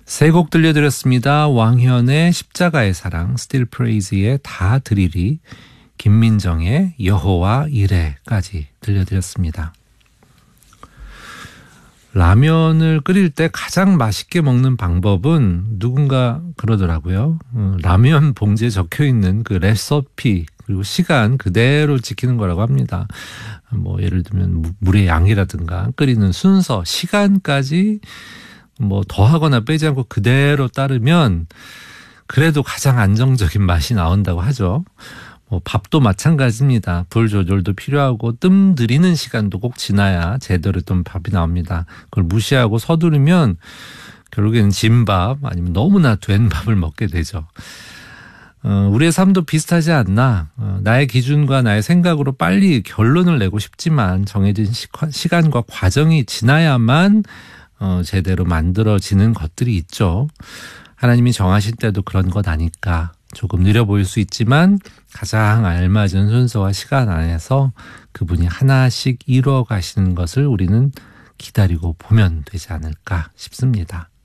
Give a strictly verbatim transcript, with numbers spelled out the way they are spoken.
세 곡 들려드렸습니다. 왕현의 십자가의 사랑, 스틸 프레이즈의 다 드리리, 김민정의 여호와 이레까지 들려드렸습니다. 라면을 끓일 때 가장 맛있게 먹는 방법은 누군가 그러더라고요. 어, 라면 봉지에 적혀있는 그 레시피 그리고 시간 그대로 지키는 거라고 합니다. 뭐 예를 들면 물의 양이라든가 끓이는 순서, 시간까지 뭐 더하거나 빼지 않고 그대로 따르면 그래도 가장 안정적인 맛이 나온다고 하죠. 뭐 밥도 마찬가지입니다. 불 조절도 필요하고 뜸 들이는 시간도 꼭 지나야 제대로 된 밥이 나옵니다. 그걸 무시하고 서두르면 결국에는 진밥 아니면 너무나 된 밥을 먹게 되죠. 어, 우리의 삶도 비슷하지 않나. 어, 나의 기준과 나의 생각으로 빨리 결론을 내고 싶지만 정해진 시, 시간과 과정이 지나야만 어, 제대로 만들어지는 것들이 있죠. 하나님이 정하실 때도 그런 것 아닐까. 조금 느려 보일 수 있지만 가장 알맞은 순서와 시간 안에서 그분이 하나씩 이루어 가시는 것을 우리는 기다리고 보면 되지 않을까 싶습니다.